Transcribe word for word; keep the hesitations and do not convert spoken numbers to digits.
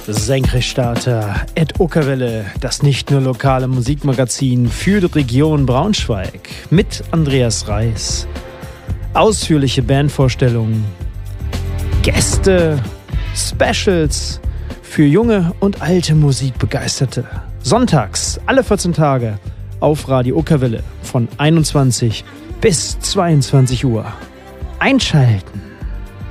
Senkrechtstarter at Uckerwelle, das nicht nur lokale Musikmagazin für die Region Braunschweig mit Andreas Reis. Ausführliche Bandvorstellungen, Gäste, Specials für junge und alte Musikbegeisterte. Sonntags, alle vierzehn Tage auf Radio Uckerwelle von einundzwanzig bis zweiundzwanzig Uhr. Einschalten!